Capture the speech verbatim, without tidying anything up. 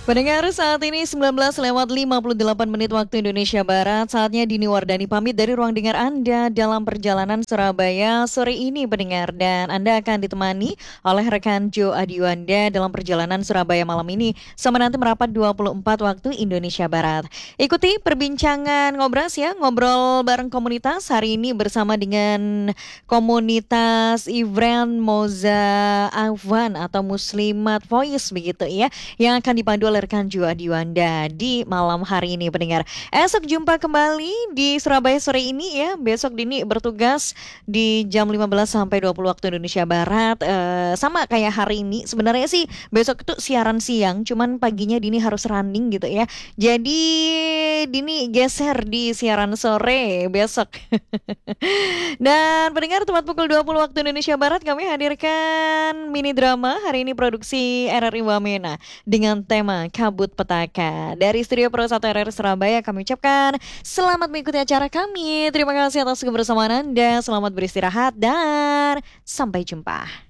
Pendengar, saat ini sembilan belas lewat lima puluh delapan menit waktu Indonesia Barat. Saatnya Dini Wardani pamit dari ruang dengar Anda dalam perjalanan Surabaya sore ini, pendengar. Dan Anda akan ditemani oleh rekan Jo Adiwanda dalam perjalanan Surabaya malam ini sama nanti merapat dua puluh empat waktu Indonesia Barat. Ikuti perbincangan ngobras ya, ngobrol bareng komunitas hari ini bersama dengan komunitas Ivren Moza Afwan atau Muslimat Voice begitu ya, yang akan dipandu oleh rekan Jo Adiwanda di malam hari ini, pendengar. Esok jumpa kembali di Surabaya sore ini ya. Besok Dini bertugas di jam lima belas sampai dua puluh waktu Indonesia Barat. Eh, sama kayak hari ini. Sebenarnya sih besok itu siaran siang, cuman paginya Dini harus running gitu ya. Jadi Dini geser di siaran sore besok. Dan pendengar, tepat pukul dua puluh waktu Indonesia Barat kami hadirkan mini drama hari ini produksi R R I Wamena dengan tema Kabut Petaka. Dari Studio Pro satu R R I Surabaya kami ucapkan selamat mengikuti acara kami. Terima kasih atas kebersamaan Anda. Selamat beristirahat dan sampai jumpa.